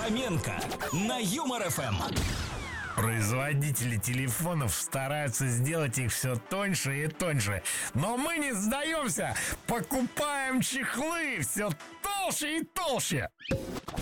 Фоменко на Юмор ФМ. Производители телефонов стараются сделать их все тоньше и тоньше. Но мы не сдаемся. Покупаем чехлы все толще и толще.